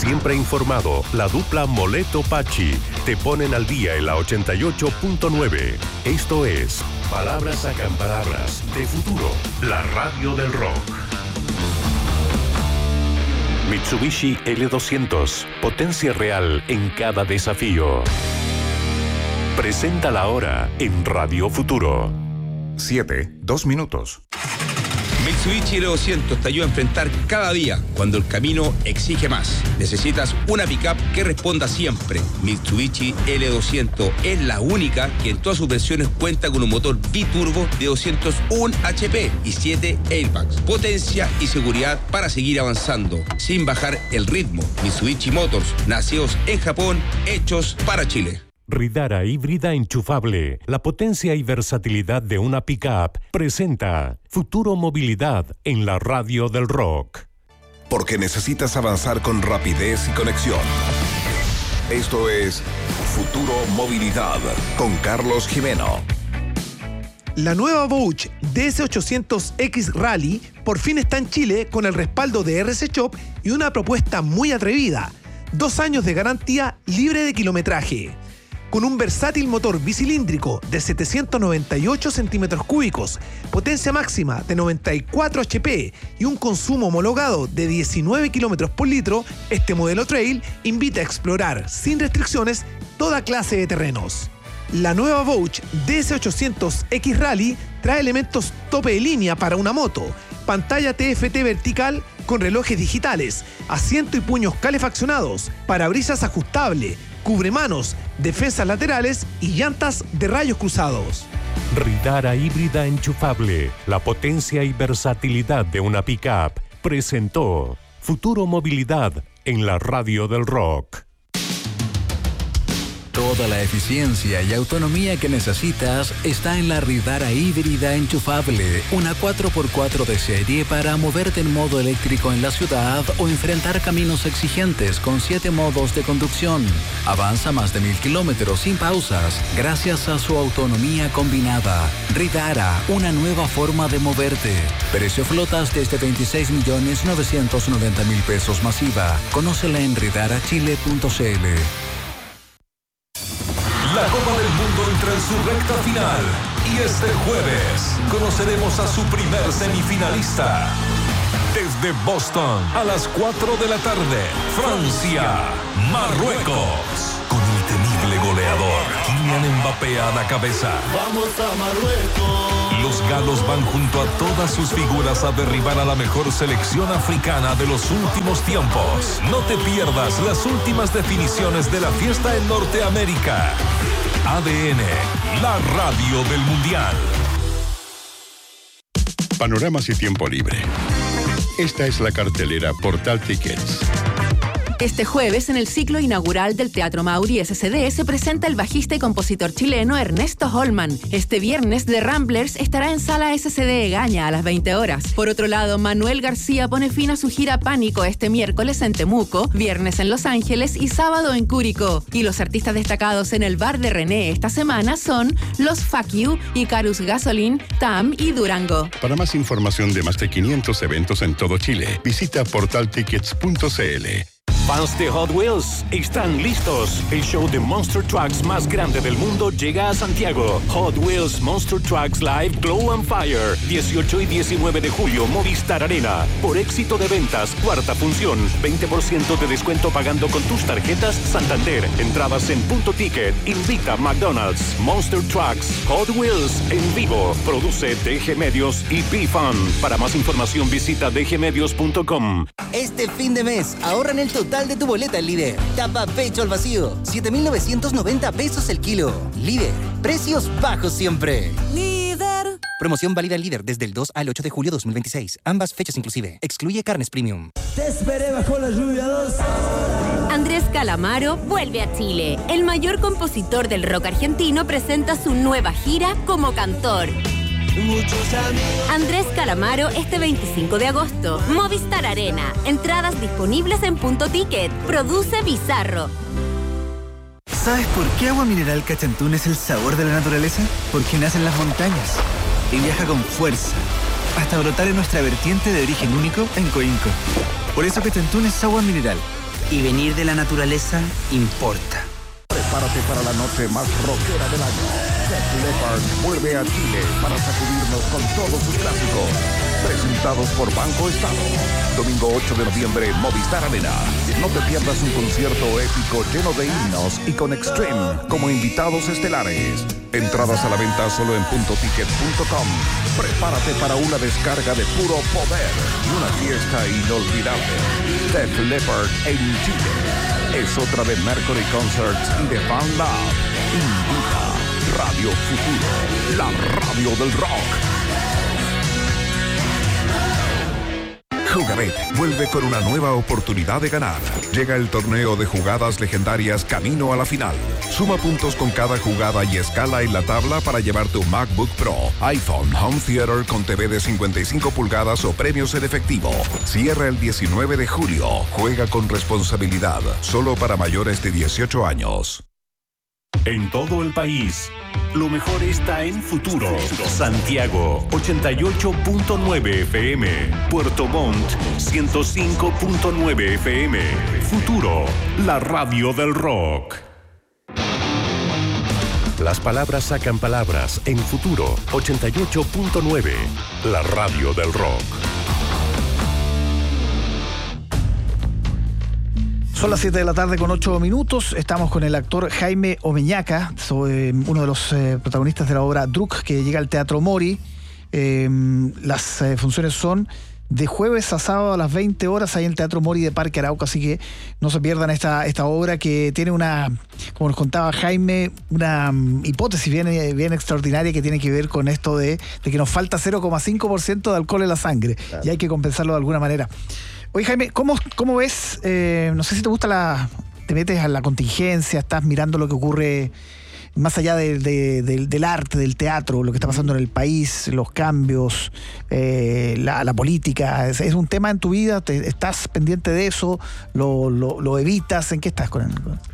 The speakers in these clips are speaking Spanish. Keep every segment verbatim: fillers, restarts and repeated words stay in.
Siempre informado, la dupla Moleto-Pachi te ponen al día en la ochenta y ocho punto nueve. Esto es Palabras Sacan Palabras de Futuro, la radio del rock. Mitsubishi L doscientos, potencia real en cada desafío. Presenta la hora en Radio Futuro. siete, dos minutos. Mitsubishi L doscientos te ayuda a enfrentar cada día cuando el camino exige más. Necesitas una pickup que responda siempre. Mitsubishi L doscientos es la única que en todas sus versiones cuenta con un motor biturbo de doscientos uno H P y siete airbags. Potencia y seguridad para seguir avanzando sin bajar el ritmo. Mitsubishi Motors, nacidos en Japón, hechos para Chile. Ridara híbrida enchufable, la potencia y versatilidad de una pickup, presenta Futuro Movilidad en la radio del rock. Porque necesitas avanzar con rapidez y conexión. Esto es Futuro Movilidad con Carlos Jimeno. La nueva Bosch D S ochocientos X Rally por fin está en Chile con el respaldo de R C Shop y una propuesta muy atrevida. Dos años de garantía libre de kilometraje. Con un versátil motor bicilíndrico de setecientos noventa y ocho centímetros cúbicos, potencia máxima de noventa y cuatro H P y un consumo homologado de diecinueve kilómetros por litro, este modelo trail invita a explorar sin restricciones toda clase de terrenos. La nueva Bosch D S ochocientos X Rally trae elementos tope de línea para una moto, pantalla T F T vertical con relojes digitales, asiento y puños calefaccionados, parabrisas ajustable, cubremanos, defensas laterales y llantas de rayos cruzados. Ridara híbrida enchufable, la potencia y versatilidad de una pickup, presentó Futuro Movilidad en la radio del rock. Toda la eficiencia y autonomía que necesitas está en la Ridara híbrida enchufable, una cuatro por cuatro de serie para moverte en modo eléctrico en la ciudad o enfrentar caminos exigentes con siete modos de conducción. Avanza más de mil kilómetros sin pausas gracias a su autonomía combinada. Ridara, una nueva forma de moverte. Precio flotas desde veintiséis millones novecientos noventa mil pesos masiva. Conócela en ridara chile punto c l. La Copa del Mundo entra en su recta final y este jueves conoceremos a su primer semifinalista. Desde Boston, a las cuatro de la tarde, Francia, Marruecos. Con el temible goleador, Kylian Mbappé a la cabeza. ¡Vamos a Marruecos! Los galos van junto a todas sus figuras a derribar a la mejor selección africana de los últimos tiempos. No te pierdas las últimas definiciones de la fiesta en Norteamérica. A D N, la radio del Mundial. Panoramas y tiempo libre. Esta es la cartelera Portal Tickets. Este jueves, en el ciclo inaugural del Teatro Mauri S C D, se presenta el bajista y compositor chileno Ernesto Holman. Este viernes, The Ramblers estará en Sala S C D Egaña a las veinte horas. Por otro lado, Manuel García pone fin a su gira Pánico este miércoles en Temuco, viernes en Los Ángeles y sábado en Curicó. Y los artistas destacados en el bar de René esta semana son Los Fuck You, Icarus Gasoline, Tam y Durango. Para más información de más de quinientos eventos en todo Chile, visita portal tickets punto c l. Fans de Hot Wheels están listos. El show de Monster Trucks más grande del mundo llega a Santiago. Hot Wheels Monster Trucks Live Glow and Fire. dieciocho y diecinueve de julio, Movistar Arena. Por éxito de ventas, cuarta función. veinte por ciento de descuento pagando con tus tarjetas Santander. Entradas en Punto Ticket. Invita McDonald's. Monster Trucks Hot Wheels en vivo. Produce D G Medios y P-Fun. Para más información visita d g medios punto com. Este fin de mes, ahorra en el total de tu boleta en Líder. Tapa pecho al vacío, siete mil novecientos noventa pesos el kilo. Líder, precios bajos siempre. Líder. Promoción válida en Líder desde el dos al ocho de julio dos mil veintiséis. Ambas fechas inclusive. Excluye carnes premium. Te esperé bajo la lluvia dos. Andrés Calamaro vuelve a Chile. El mayor compositor del rock argentino presenta su nueva gira como cantor. Andrés Calamaro este veinticinco de agosto. Movistar Arena. Entradas disponibles en Punto Ticket. Produce Bizarro. ¿Sabes por qué Agua Mineral Cachantún es el sabor de la naturaleza? Porque nace en las montañas y viaja con fuerza hasta brotar en nuestra vertiente de origen único en Coinco. Por eso Cachantún es agua mineral, Y venir de la naturaleza importa. Prepárate para la noche más rockera del año. Def Leppard vuelve a Chile para sacudirnos con todos sus clásicos. Presentados por Banco Estado. Domingo ocho de noviembre en Movistar Arena. No te pierdas un concierto épico lleno de himnos y con Extreme como invitados estelares. Entradas a la venta solo en punto ticket punto com. Prepárate para una descarga de puro poder y una fiesta inolvidable. Def Leppard en Chile. Es otra de Mercury Concerts y de Fan Lab. Invita Radio Futuro, la radio del rock. Jugabet vuelve con una nueva oportunidad de ganar. Llega el torneo de jugadas legendarias camino a la final. Suma puntos con cada jugada y escala en la tabla para llevar tu MacBook Pro, iPhone, Home Theater con T V de cincuenta y cinco pulgadas o premios en efectivo. Cierra el diecinueve de julio. Juega con responsabilidad. Solo para mayores de dieciocho años. En todo el país, lo mejor está en Futuro. Santiago, ochenta y ocho punto nueve F M. Puerto Montt, ciento cinco punto nueve F M. Futuro, la radio del rock. Las palabras sacan palabras en Futuro, ochenta y ocho punto nueve. La radio del rock. Son las siete de la tarde con ocho minutos. Estamos con el actor Jaime Omeñaca, soy uno de los eh, protagonistas de la obra Druk, que llega al Teatro Mori. Eh, las eh, funciones son de jueves a sábado a las veinte horas ahí en el Teatro Mori de Parque Arauco, así que no se pierdan esta, esta obra que tiene una, como nos contaba Jaime, una um, hipótesis bien, bien extraordinaria que tiene que ver con esto de, de que nos falta cero coma cinco por ciento de alcohol en la sangre, claro, y hay que compensarlo de alguna manera. Oye, Jaime, ¿cómo, cómo ves? Eh, no sé si te gusta la... Te metes a la contingencia, estás mirando lo que ocurre más allá de, de, de, del arte, del teatro, lo que está pasando en el país, los cambios, eh, la, la política. ¿Es, es un tema en tu vida? Te, ¿Estás pendiente de eso? ¿Lo, lo, lo evitas? ¿En qué estás con él?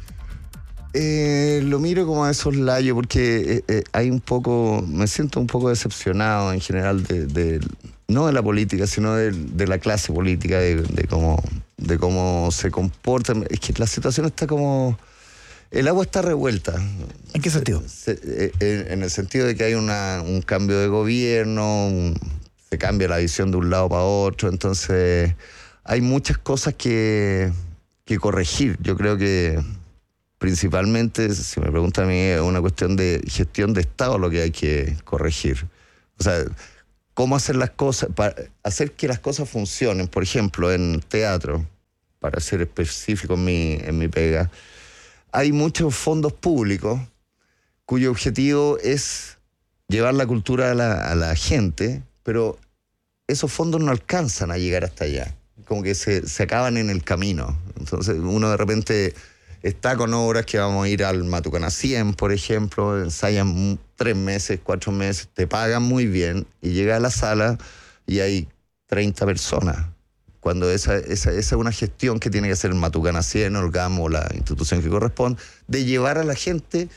Eh, lo miro como a soslayo porque eh, eh, hay un poco... Me siento un poco decepcionado en general de... de no de la política, sino de, de la clase política, de, de, cómo, de cómo se comporta. Es que la situación está como... El agua está revuelta. ¿En qué sentido? Se, se, en, en el sentido de que hay una, un cambio de gobierno, un, se cambia la visión de un lado para otro, entonces hay muchas cosas que, que corregir. Yo creo que principalmente, si me preguntan a mí, es una cuestión de gestión de Estado lo que hay que corregir. O sea... cómo hacer las cosas, para hacer que las cosas funcionen. Por ejemplo, en teatro, para ser específico en mi, en mi pega, hay muchos fondos públicos cuyo objetivo es llevar la cultura a la, a la gente, pero esos fondos no alcanzan a llegar hasta allá. Como que se, se acaban en el camino. Entonces uno de repente... está con obras que vamos a ir al Matucana cien, por ejemplo, ensayan tres meses, cuatro meses, te pagan muy bien y llega a la sala y hay treinta personas. Cuando esa, esa, esa es una gestión que tiene que hacer el Matucana cien o el GAM o la institución que corresponde, de llevar a la gente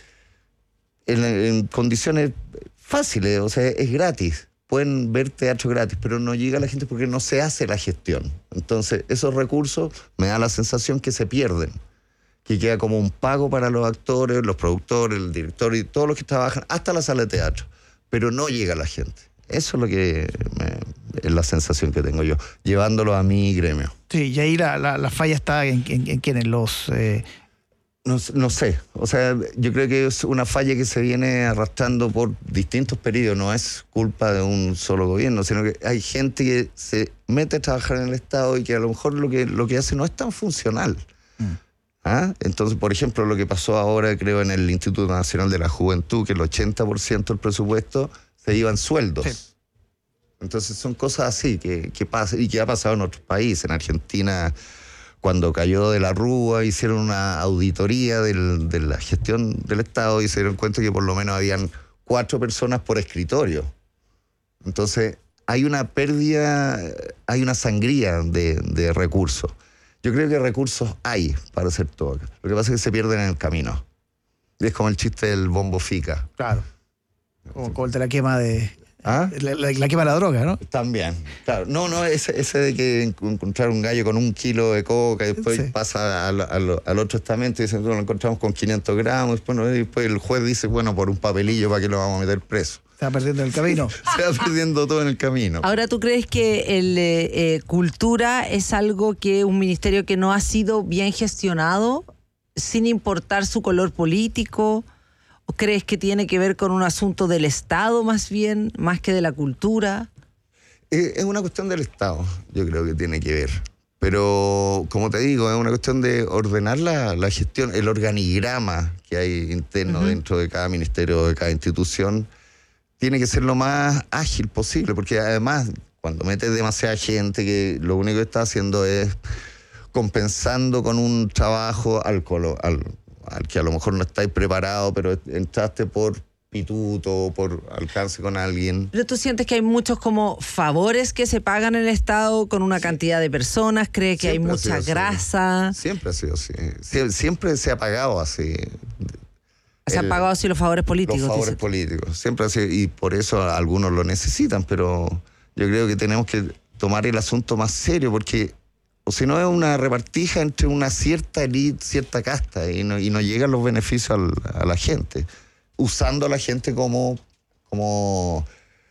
en, en condiciones fáciles, o sea, es gratis. Pueden ver teatro gratis, pero no llega a la gente porque no se hace la gestión. Entonces, esos recursos me da la sensación que se pierden, que queda como un pago para los actores, los productores, el director y todos los que trabajan, hasta la sala de teatro, pero no llega a la gente. Eso es lo que me, es la sensación que tengo yo, llevándolo a mi gremio. Sí, y ahí la, la, la falla está en, en, en quiénes, los... Eh... No, no sé, o sea, yo creo que es una falla que se viene arrastrando por distintos periodos, no es culpa de un solo gobierno, sino que hay gente que se mete a trabajar en el Estado y que a lo mejor lo que, lo que hace no es tan funcional. Mm. ¿Ah? Entonces, por ejemplo, lo que pasó ahora, creo, en el Instituto Nacional de la Juventud, que el ochenta por ciento del presupuesto se iba en sueldos. Sí. Entonces son cosas así que, que pasan y que ha pasado en otros países. En Argentina, cuando cayó de la Rúa, hicieron una auditoría del, de la gestión del Estado y se dieron cuenta que por lo menos habían cuatro personas por escritorio. Entonces hay una pérdida, hay una sangría de, de recursos. Yo creo que recursos hay para hacer todo. Lo que pasa es que se pierden en el camino. Y es como el chiste del bombo fica. Claro. Como, como el de la quema de, ¿Ah? La, la, la quema de la droga, ¿no? También, claro. No, no, ese, ese de que encontrar un gallo con un kilo de coca y después sí. pasa al, al, al otro estamento y dicen, no, lo encontramos con quinientos gramos, después, no, y después el juez dice, bueno, por un papelillo, ¿para qué lo vamos a meter preso? Se va perdiendo el camino. Se va perdiendo todo en el camino. Ahora, ¿tú crees que el eh, eh, cultura es algo que un ministerio que no ha sido bien gestionado, sin importar su color político? ¿O crees que tiene que ver con un asunto del Estado más bien, más que de la cultura? Eh, es una cuestión del Estado, yo creo que tiene que ver. Pero, como te digo, es una cuestión de ordenar la, la gestión, el organigrama que hay interno uh-huh. dentro de cada ministerio, de cada institución, tiene que ser lo más ágil posible, porque además, cuando metes demasiada gente, que lo único que está haciendo es compensando con un trabajo al color, al al que a lo mejor no estáis preparados, pero entraste por pituto, por alcance con alguien. ¿Pero tú sientes que hay muchos como favores que se pagan en el Estado con una cantidad de personas? ¿Crees que siempre hay mucha grasa? Así. Siempre ha sido así. Sie- siempre se ha pagado así. Se han pagado así los favores políticos. Los favores dices. políticos. Siempre ha sido, y por eso algunos lo necesitan, pero yo creo que tenemos que tomar el asunto más serio, porque o si no es una repartija entre una cierta élite, cierta casta, y no, y no llegan los beneficios al, a la gente, usando a la gente como, como,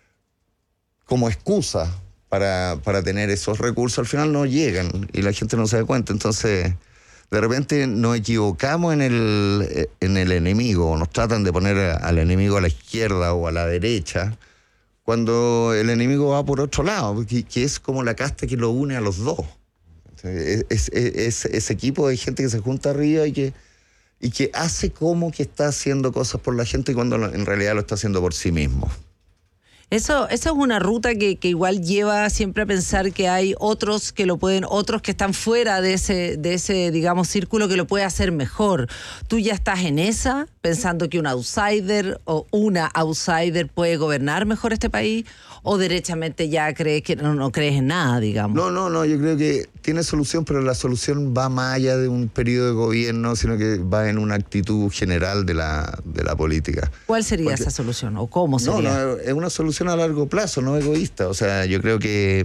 como excusa para, para tener esos recursos. Al final no llegan y la gente no se da cuenta. Entonces, de repente nos equivocamos en el, en el enemigo, nos tratan de poner al enemigo a la izquierda o a la derecha, cuando el enemigo va por otro lado, que, que es como la casta que lo une a los dos. Es, es, es ese equipo de gente que se junta arriba y que, y que hace como que está haciendo cosas por la gente cuando en realidad lo está haciendo por sí mismo. Eso, esa es una ruta que, que igual lleva siempre a pensar que hay otros que lo pueden, otros que están fuera de ese, de ese, digamos, círculo que lo puede hacer mejor. ¿Tú ya estás en esa, pensando que un outsider o una outsider puede gobernar mejor este país? ¿O derechamente ya crees que no, no crees en nada, digamos? No, no, no, yo creo que tiene solución, pero la solución va más allá de un periodo de gobierno, sino que va en una actitud general de la, de la política. ¿Cuál sería Porque, esa solución? ¿O cómo sería? No, no, es una solución a largo plazo, no egoísta. O sea, yo creo que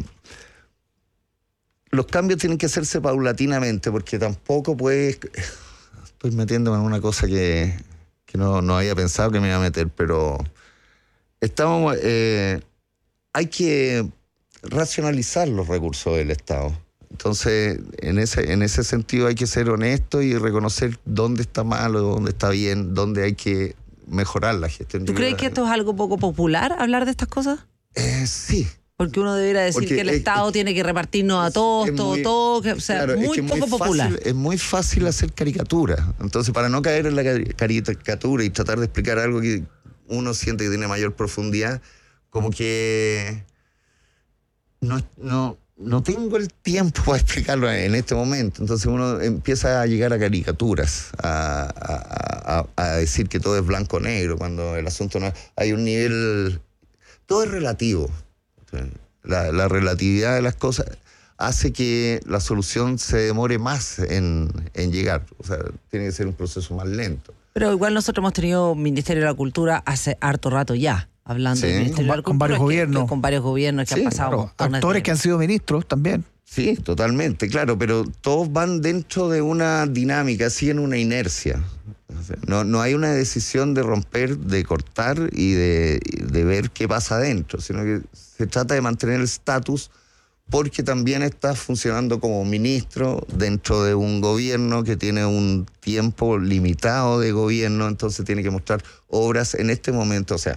los cambios tienen que hacerse paulatinamente, porque tampoco puedes... Estoy metiéndome en una cosa que, que no, no había pensado que me iba a meter, pero estamos... Eh, hay que racionalizar los recursos del Estado. Entonces, en ese, en ese sentido hay que ser honesto y reconocer dónde está mal o dónde está bien, dónde hay que mejorar la gestión. ¿Tú crees que esto es algo poco popular, hablar de estas cosas? Eh, sí. Porque uno debería decir Porque que el es, Estado es, tiene que repartirnos a todos, todo, muy, todo, que, o sea, claro, muy es que poco muy popular. Fácil, es muy fácil hacer caricatura. Entonces, para no caer en la caricatura y tratar de explicar algo que uno siente que tiene mayor profundidad, como que no, no, no tengo el tiempo para explicarlo en este momento. Entonces uno empieza a llegar a caricaturas, a, a, a, a decir que todo es blanco-negro, cuando el asunto no es... Hay un nivel... Todo es relativo. La, la relatividad de las cosas hace que la solución se demore más en, en llegar. O sea, tiene que ser un proceso más lento. Pero igual nosotros hemos tenido Ministerio de la Cultura hace harto rato ya. Hablando sí, del Ministerio con, de la Cultura, con varios que, gobiernos. Que con varios gobiernos que sí, han pasado. Claro, actores de... que han sido ministros también. Sí, totalmente, claro, pero todos van dentro de una dinámica, siguen una inercia. No, no hay una decisión de romper, de cortar y de, de ver qué pasa adentro, sino que se trata de mantener el estatus porque también está funcionando como ministro dentro de un gobierno que tiene un tiempo limitado de gobierno, entonces tiene que mostrar obras en este momento. O sea,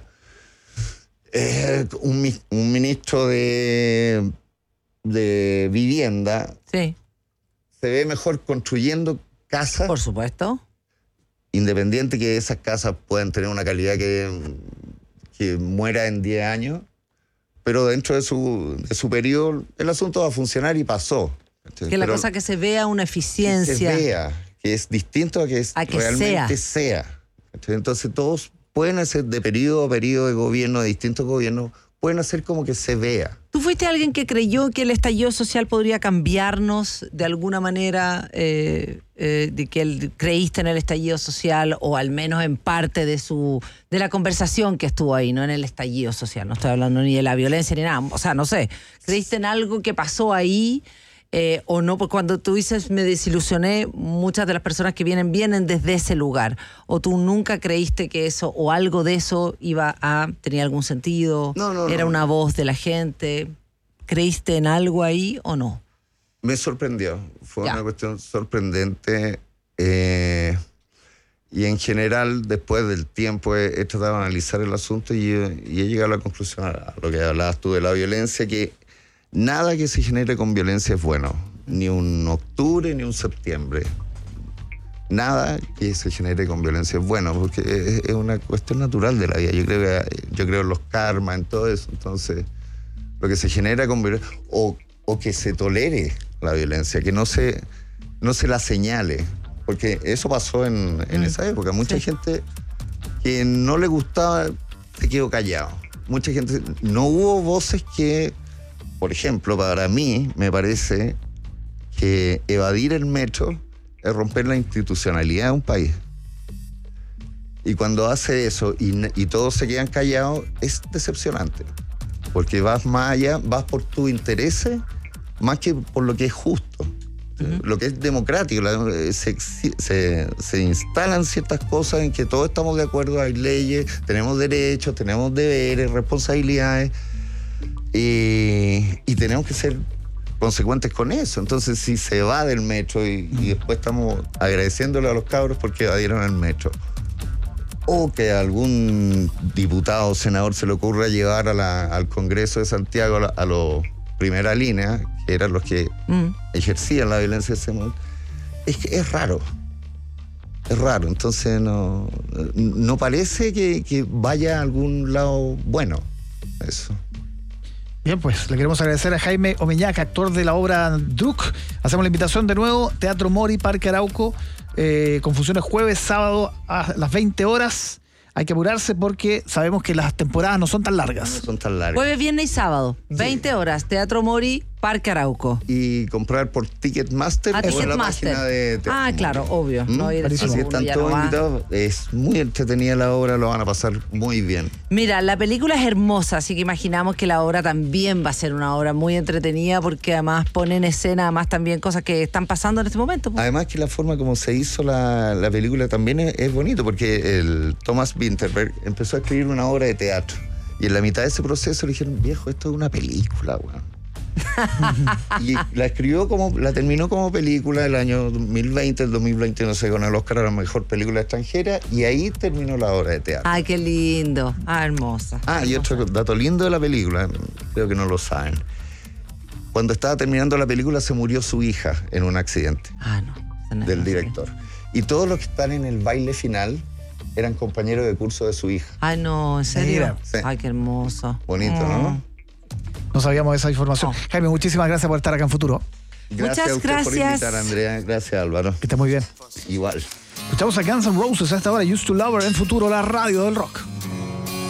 eh, un, un ministro de, de vivienda sí. se ve mejor construyendo casas. Por supuesto. Independiente que esas casas puedan tener una calidad que, que muera en diez años, pero dentro de su, de su periodo el asunto va a funcionar y pasó. Que pero la cosa que se vea una eficiencia. Que se vea, que es distinto a que, es a que realmente sea. sea. Entonces todos pueden hacer de periodo a periodo de gobierno, de distintos gobiernos, pueden hacer como que se vea. ¿Tú fuiste alguien que creyó que el estallido social podría cambiarnos de alguna manera, eh, eh, de que el, creíste en el estallido social, o al menos en parte de su de la conversación que estuvo ahí, no en el estallido social? No estoy hablando ni de la violencia ni nada. O sea, no sé, ¿creíste en algo que pasó ahí? Eh, o no, porque cuando tú dices me desilusioné, muchas de las personas que vienen, vienen desde ese lugar. O tú nunca creíste que eso, o algo de eso iba a, tenía algún sentido, no, no, era no. una voz de la gente. ¿Creíste en algo ahí o no? Me sorprendió, fue ya. una cuestión sorprendente. Eh, y en general, después del tiempo, he, he tratado de analizar el asunto y, y he llegado a la conclusión, a lo que hablabas tú de la violencia, que nada que se genere con violencia es bueno. Ni un octubre, ni un septiembre. Nada que se genere con violencia es bueno, porque es, es una cuestión natural de la vida. Yo creo que, yo creo en los karmas, en todo eso. Entonces, lo que se genera con violencia, o, o que se tolere la violencia, que no se, no se la señale. Porque eso pasó en, en mm. esa época. Mucha sí. gente que no le gustaba se quedó callado. Mucha gente... No hubo voces que... Por ejemplo, para mí, me parece que evadir el metro es romper la institucionalidad de un país. Y cuando hace eso y, y todos se quedan callados, es decepcionante. Porque vas más allá, vas por tus intereses, más que por lo que es justo. Uh-huh. Lo que es democrático. La, se, se, se instalan ciertas cosas en que todos estamos de acuerdo, hay leyes, tenemos derechos, tenemos deberes, responsabilidades. Y, y tenemos que ser consecuentes con eso. Entonces, si se va del metro y, y después estamos agradeciéndole a los cabros porque evadieron el metro, o que a algún diputado o senador se le ocurra llevar a la, al Congreso de Santiago a, la, a los primera línea, que eran los que mm. ejercían la violencia de ese momento, es que es raro. Es raro. Entonces, no, no parece que, que vaya a algún lado bueno. Eso. Bien, pues le queremos agradecer a Jaime Omeñaca, actor de la obra Druk. Hacemos la invitación de nuevo, Teatro Mori, Parque Arauco, eh, con funciones jueves, sábado a las veinte horas. Hay que apurarse porque sabemos que las temporadas no son tan largas. No son tan largas. Jueves, viernes y sábado, veinte horas, Teatro Mori, Parque Arauco. Y comprar por Ticketmaster a o en Ticketmaster. la página de Teatro Ah, Mori. claro, obvio. ¿Mm? No ir Así que están todos invitados. Es muy entretenida la obra, lo van a pasar muy bien. Mira, la película es hermosa, así que imaginamos que la obra también va a ser una obra muy entretenida, porque además pone en escena además también cosas que están pasando en este momento. Pues. Además que la forma como se hizo la, la película también es, es bonito, porque el Thomas Vinterberg empezó a escribir una obra de teatro. Y en la mitad de ese proceso le dijeron, viejo, esto es una película, weón. Y la escribió como, la terminó como película el año dos mil veinte, el dos mil veinte, no sé, con el Oscar a la mejor película extranjera, y ahí terminó la obra de teatro. Ay, qué lindo. Ah, hermosa. Ah, hermosa. Y otro dato lindo de la película, creo que no lo saben. Cuando estaba terminando la película se murió su hija en un accidente. Ah, no. no del no director. Y todos los que están en el baile final eran compañeros de curso de su hija. Ay, no, ¿en serio? Sí. Ay, qué hermoso. Bonito, oh. ¿no? No sabíamos esa información. Oh. Jaime, muchísimas gracias por estar acá en Futuro. Gracias Muchas a usted gracias. por invitar, Andrea. Gracias, Álvaro. Que esté muy bien. Igual. Escuchamos a Guns N' Roses a esta hora, Used to Love Her, en Futuro, la radio del rock.